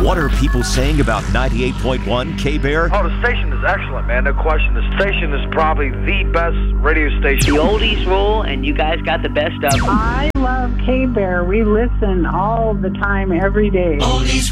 What are people saying about 98.1 K-Bear? Oh, the station is excellent, man. No question. The station is probably the best radio station. The oldies rule, and you guys got the best of them. I love K-Bear. We listen all the time, every day.